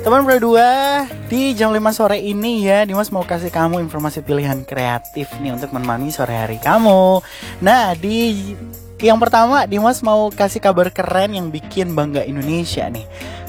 Teman berdua, di jam 5 sore ini ya, Dimas mau kasih kamu informasi pilihan kreatif nih untuk menemani sore hari kamu. Nah, di yang pertama, Dimas mau kasih kabar keren yang bikin bangga Indonesia nih.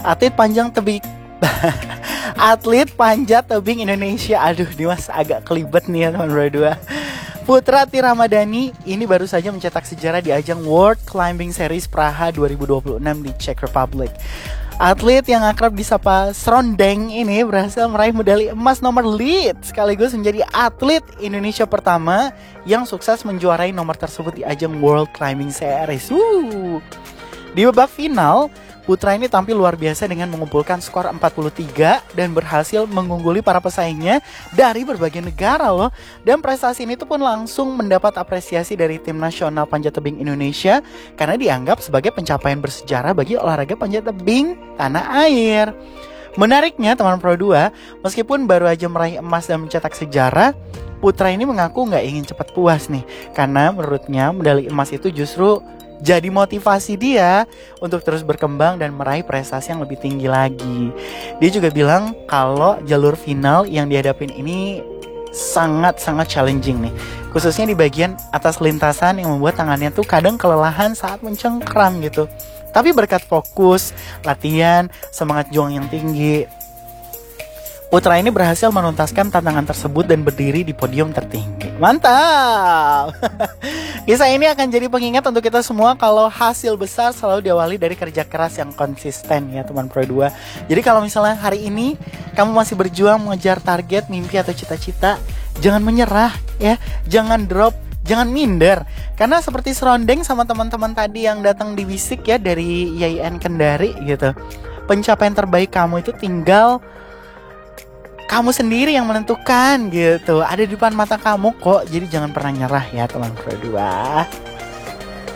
Atlet panjat tebing Indonesia. Aduh, Dimas agak kelibet nih ya teman berdua. Putra Tiramadani ini baru saja mencetak sejarah di ajang World Climbing Series Praha 2026 di Czech Republic. Atlet yang akrab disapa Srondeng ini berhasil meraih medali emas nomor lead sekaligus menjadi atlet Indonesia pertama yang sukses menjuarai nomor tersebut di ajang World Climbing Series. Di babak final, putra ini tampil luar biasa dengan mengumpulkan skor 43 dan berhasil mengungguli para pesaingnya dari berbagai negara loh. Dan prestasi ini tuh pun langsung mendapat apresiasi dari tim nasional panjat tebing Indonesia karena dianggap sebagai pencapaian bersejarah bagi olahraga panjat tebing tanah air. Menariknya teman Pro 2, meskipun baru aja meraih emas dan mencetak sejarah, putra ini mengaku nggak ingin cepat puas nih, karena menurutnya medali emas itu justru jadi motivasi dia untuk terus berkembang dan meraih prestasi yang lebih tinggi lagi. Dia juga bilang kalau jalur final yang dihadapin ini sangat-sangat challenging nih, khususnya di bagian atas lintasan yang membuat tangannya tuh kadang kelelahan saat mencengkram gitu. Tapi berkat fokus, latihan, semangat juang yang tinggi, putra ini berhasil menuntaskan tantangan tersebut dan berdiri di podium tertinggi. Mantap! Kisah ini akan jadi pengingat untuk kita semua kalau hasil besar selalu diawali dari kerja keras yang konsisten ya teman Pro 2. Jadi kalau misalnya hari ini kamu masih berjuang mengejar target, mimpi atau cita-cita, jangan menyerah ya, jangan drop, jangan minder. Karena seperti Srondeng sama teman-teman tadi yang datang di Wisik ya dari IAIN Kendari gitu, pencapaian terbaik kamu itu tinggal kamu sendiri yang menentukan gitu. Ada di depan mata kamu kok. Jadi jangan pernah nyerah ya teman Pro 2.